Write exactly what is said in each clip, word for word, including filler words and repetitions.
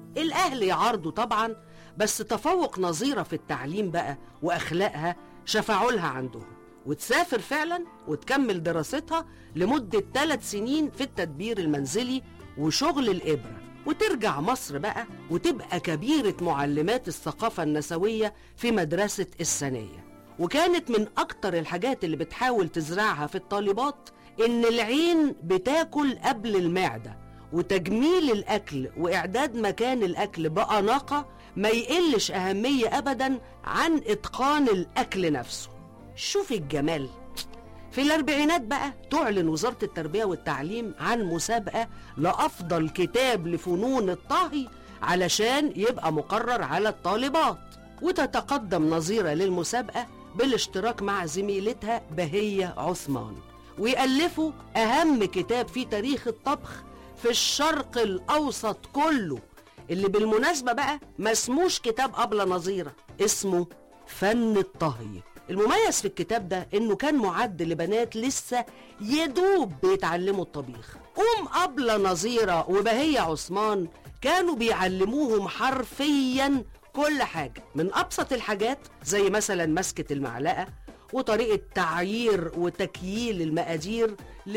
الأهل يعارضوا طبعا، بس تفوق نظيرة في التعليم بقى وأخلاقها شفعوا لها عندهم، وتسافر فعلا وتكمل دراستها لمدة ثلاث سنين في التدبير المنزلي وشغل الإبرة، وترجع مصر بقى وتبقى كبيرة معلمات الثقافة النسوية في مدرسة الثانية. وكانت من أكتر الحاجات اللي بتحاول تزرعها في الطالبات إن العين بتاكل قبل المعدة، وتجميل الأكل وإعداد مكان الأكل بأناقة ما يقلش أهمية أبداً عن إتقان الأكل نفسه. شوفي الجمال. في الأربعينات بقى تعلن وزارة التربية والتعليم عن مسابقة لأفضل كتاب لفنون الطهي علشان يبقى مقرر على الطالبات، وتتقدم نظيرة للمسابقة بالاشتراك مع زميلتها بهية عثمان، ويألفوا أهم كتاب في تاريخ الطبخ في الشرق الأوسط كله، اللي بالمناسبة بقى ما اسموش كتاب أبلة نظيرة، اسمه فن الطهي. المميز في الكتاب ده إنه كان معد لبنات لسه يدوب بيتعلموا الطبيخ. أم أبلة نظيرة وبهية عثمان كانوا بيعلموهم حرفياً كل حاجة، من أبسط الحاجات زي مثلاً مسكة المعلقة وطريقة تعيير وتكييل المقادير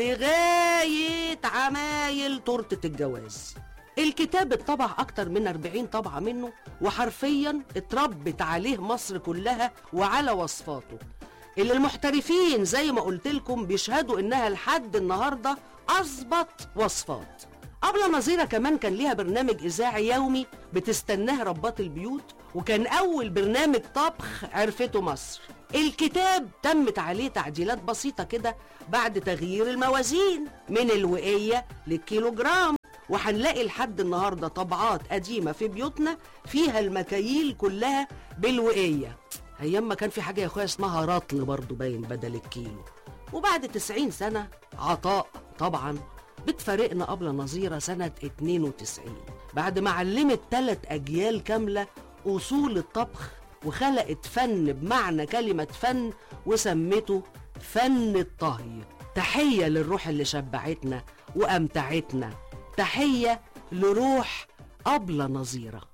لغاية عمايل تورتة الجواز. الكتاب اتطبع أكتر من أربعين طبعة منه، وحرفياً اتربت عليه مصر كلها وعلى وصفاته اللي المحترفين زي ما قلت لكم بيشهدوا إنها لحد النهاردة أظبط وصفات. أبلة نظيرة كمان كان ليها برنامج إذاعي يومي بتستناه ربات البيوت، وكان أول برنامج طبخ عرفته مصر. الكتاب تمت عليه تعديلات بسيطة كده بعد تغيير الموازين من الوقية للكيلوجرام، وهنلاقي لحد النهاردة طبعات قديمة في بيوتنا فيها المكاييل كلها بالوقية. أيام ما كان في حاجة يا أخويا اسمها رطل برضو باين بدل الكيلو. وبعد تسعين سنة عطاء طبعا بتفارقنا أبلة نظيرة سنة اتنين وتسعين بعد ما علمت ثلاث أجيال كاملة أصول الطبخ، وخلقت فن بمعنى كلمة فن وسمته فن الطهي. تحية للروح اللي شبعتنا وأمتعتنا، تحية لروح أبلة نظيرة.